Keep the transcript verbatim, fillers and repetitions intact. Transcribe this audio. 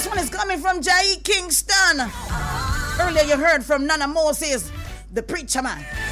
This one is coming from Jai Kingston. Earlier you heard from Nana Moses, the preacher man.